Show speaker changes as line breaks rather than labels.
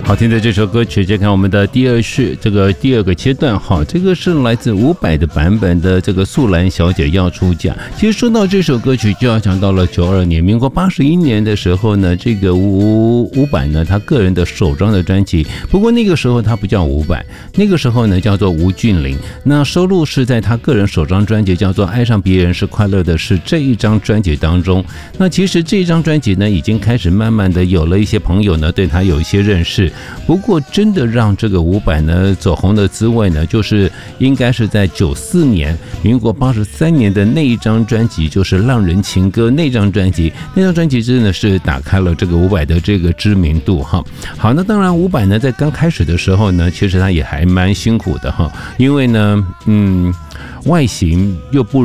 好听的这首歌曲，再看我们的第二个阶段哈，这个是来自伍佰的版本的这个素兰小姐要出嫁。其实说到这首歌曲，就要讲到了92年，民国81年的时候呢，这个伍佰呢，他个人的首张的专辑，不过那个时候他不叫伍佰，那个时候呢叫做吴俊霖。那收录是在他个人首张专辑叫做《爱上别人是快乐的事》这一张专辑当中。那其实这一张专辑呢，已经开始慢慢的有了一些朋友呢对他有一些认识。不过真的让这个伍佰呢走红的滋味呢，就是应该是在94年民国83年的那一张专辑，就是《浪人情歌》那张专辑。那张专辑真的是打开了这个伍佰的这个知名度哈。好，那当然伍佰呢在刚开始的时候呢，其实他也还蛮辛苦的哈，因为呢外形又不